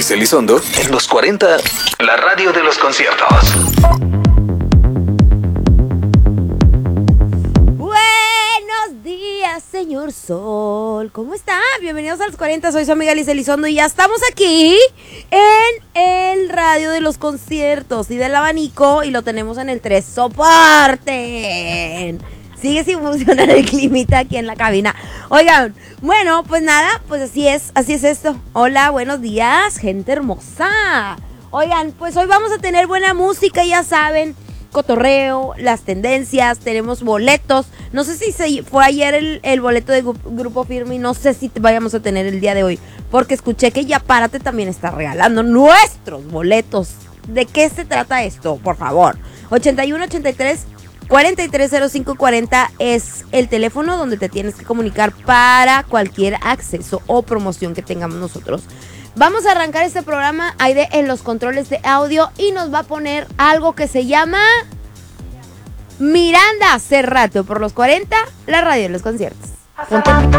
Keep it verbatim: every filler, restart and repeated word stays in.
Magalís Elizondo en los cuarenta, la radio de los conciertos. Buenos días, señor Sol. ¿Cómo está? Bienvenidos a los cuarenta. Soy su amiga Liz Elizondo y ya estamos aquí en el radio de los conciertos y del abanico y lo tenemos en el tres. ¡Soporten! Sigue sin funcionar el climita aquí en la cabina. Oigan, bueno, pues nada, pues así es, así es esto. Hola, buenos días, gente hermosa. Oigan, pues hoy vamos a tener buena música, ya saben, cotorreo, las tendencias, tenemos boletos. No sé si se fue ayer el, el boleto de Grupo Firme y no sé si vayamos a tener el día de hoy, porque escuché que Ya Párate también está regalando nuestros boletos. ¿De qué se trata esto? Por favor, ochenta y uno ochenta y tres cuarenta y tres cero cinco cuarenta es el teléfono donde te tienes que comunicar para cualquier acceso o promoción que tengamos nosotros. Vamos a arrancar este programa. Aire en los controles de audio y nos va a poner algo que se llama Miranda Cerrato por los cuarenta, la radio de los conciertos. Ponte.